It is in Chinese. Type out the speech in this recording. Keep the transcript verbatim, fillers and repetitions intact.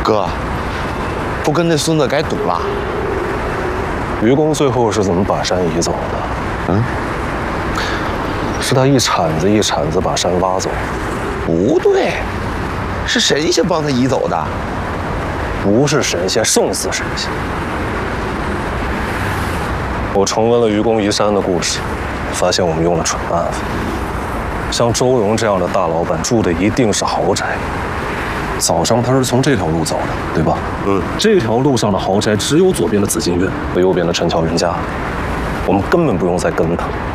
哥，不跟那孙子该赌了。 愚公最后是怎么把山移走的？嗯，是他一铲子一铲子把山挖走。 不对，是神仙帮他移走的。 不是神仙，胜似神仙。我重温了愚公移山的故事，发现我们用了蠢办法。像周荣这样的大老板住的一定是豪宅。 早上他是从这条路走的，对吧？ 嗯，这条路上的豪宅只有左边的紫金院和右边的陈桥人家，我们根本不用再跟他。